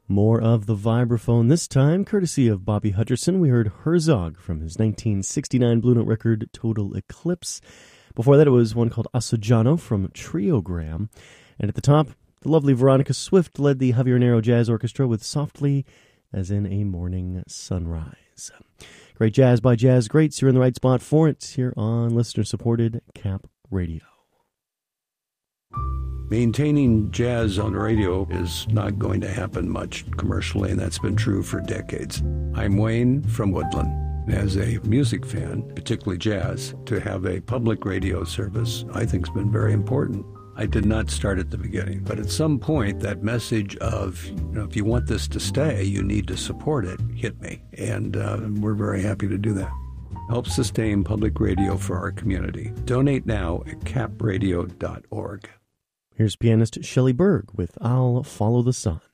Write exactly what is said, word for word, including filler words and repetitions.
More of the vibraphone, this time courtesy of Bobby Hutcherson. We heard Herzog from his nineteen sixty-nine Blue Note record Total Eclipse. Before that, it was one called Assaggiano from Triogram. And at the top, the lovely Veronica Swift led the Javier Nero Jazz Orchestra with Softly as in a Morning Sunrise. Great jazz by jazz greats. You're in the right spot for it here on listener-supported Cap Radio. Maintaining jazz on the radio is not going to happen much commercially, and that's been true for decades. I'm Wayne from Woodland. As a music fan, particularly jazz, to have a public radio service I think has been very important. I did not start at the beginning, but at some point that message of, you know, if you want this to stay, you need to support it, hit me. And uh, we're very happy to do that. Help sustain public radio for our community. Donate now at cap radio dot org. Here's pianist Shelley Berg with I'll Follow the Sun.